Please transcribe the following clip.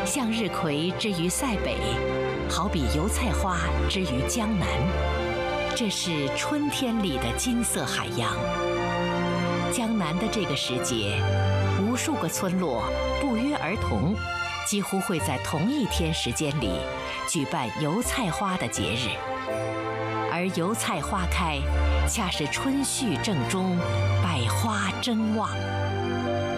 向日葵之于塞北，好比油菜花之于江南。这是春天里的金色海洋。江南的这个时节，无数个村落不约而同，几乎会在同一天时间里举办油菜花的节日。而油菜花开，恰是春序正中，百花争旺。